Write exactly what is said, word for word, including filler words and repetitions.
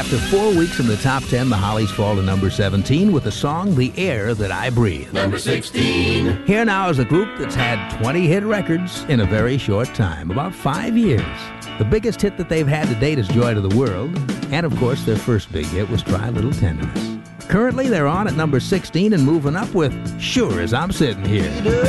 After four weeks in the top ten, the Hollies fall to number seventeen with the song The Air That I Breathe. Number sixteen. Here now is a group that's had twenty hit records in a very short time, about five years. The biggest hit that they've had to date is Joy to the World, and of course their first big hit was Try a Little Tenderness. Currently they're on at number sixteen and moving up with Sure As I'm Sitting Here.